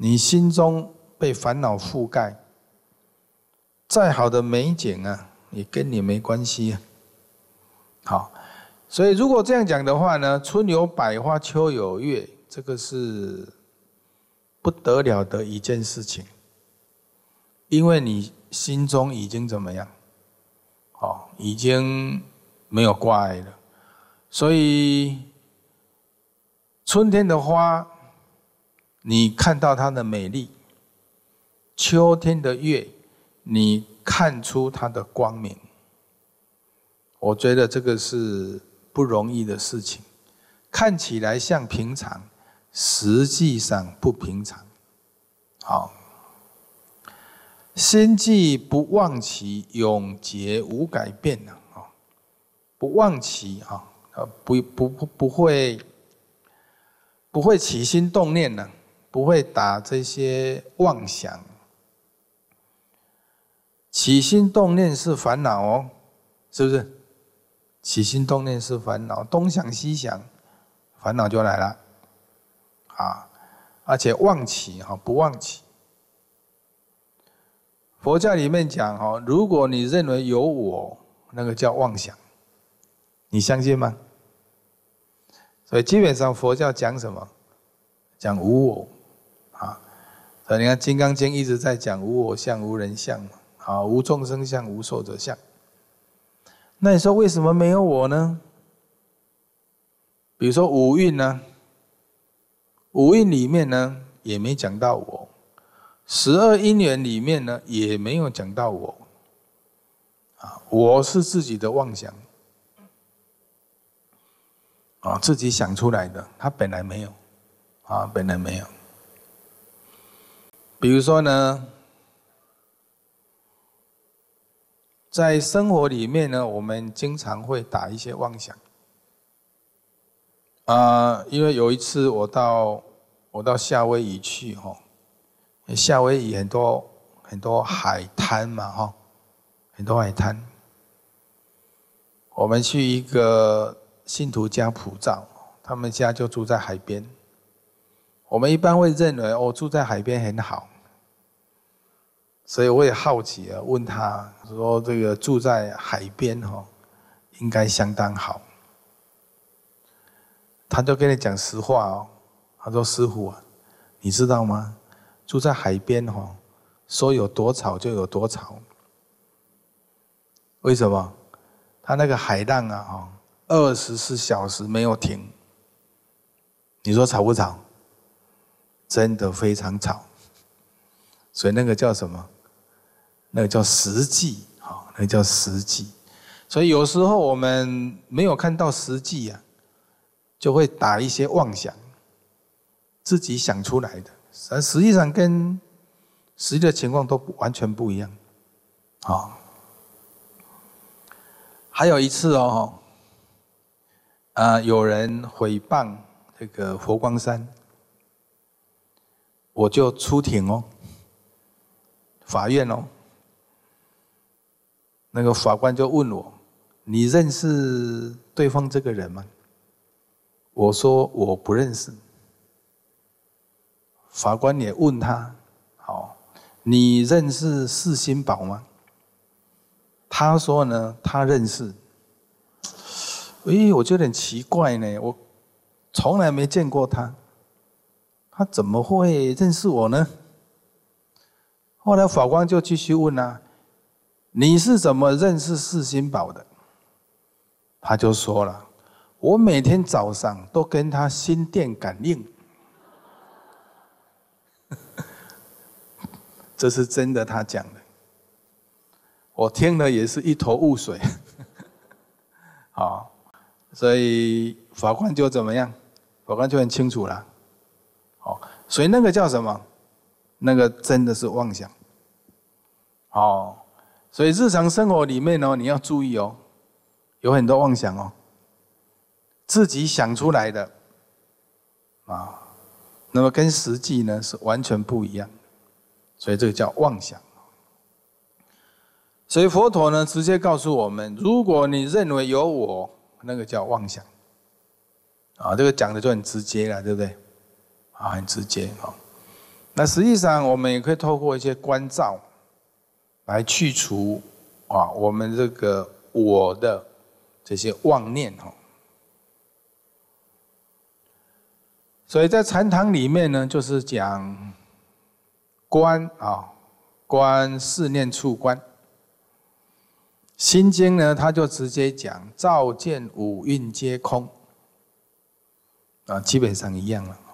你心中被烦恼覆盖，再好的美景啊，也跟你没关系啊。好，所以如果这样讲的话呢，春有百花，秋有月，这个是不得了的一件事情，因为你心中已经怎么样？已经没有挂碍了。所以春天的花，你看到它的美丽；秋天的月，你看出它的光明。我觉得这个是不容易的事情，看起来像平常，实际上不平常。好，心既不忘其永劫无改变不忘其不会起心动念呢，不会打这些妄想。起心动念是烦恼哦，是不是？起心动念是烦恼，东想西想，烦恼就来了而且忘起不忘起。佛教里面讲如果你认为有我，那个叫妄想，你相信吗？所以基本上佛教讲什么？讲无我所以你看《金刚经》一直在讲无我相、无人相无众生相、无寿者相。那你说为什么没有我呢？比如说五蕴呢，五蕴里面呢也没讲到我，12因缘里面呢也没有讲到我我是自己的妄想自己想出来的，它本来没有本来没有。比如说呢，在生活里面呢，我们经常会打一些妄想因为有一次我到夏威夷去夏威夷很多海滩嘛很多海滩。我们去一个信徒家普照，他们家就住在海边。我们一般会认为住在海边很好，所以我也好奇问他说这个住在海边应该相当好。他就跟你讲实话他说师父你知道吗？住在海边说有多吵就有多吵。为什么？他那个海浪24小时没有停。你说吵不吵？真的非常吵。所以那个叫什么？那个叫实际那个叫实际。所以有时候我们没有看到实际就会打一些妄想，自己想出来的，实际上跟实际的情况都完全不一样还有一次有人诽谤这个佛光山，我就出庭法院那个法官就问我，你认识对方这个人吗？我说我不认识。法官也问他，你认识释心宝吗？他说呢，他认识。我觉得很奇怪呢，我从来没见过他，他怎么会认识我呢？后来法官就继续问你是怎么认识释心宝的？他就说了，我每天早上都跟他心电感应。这是真的，他讲的，我听了也是一头雾水。所以法官就怎么样？法官就很清楚了。所以那个叫什么？那个真的是妄想。所以日常生活里面你要注意有很多妄想自己想出来的那么跟实际呢是完全不一样，所以这个叫妄想。所以佛陀呢直接告诉我们，如果你认为有我，那个叫妄想这个讲的就很直接了，对不对很直接那实际上我们也可以透过一些观照来去除我们这个我的这些妄念所以在禅堂里面呢，就是讲观观四念处观。心经呢，他就直接讲照见五蕴皆空基本上一样了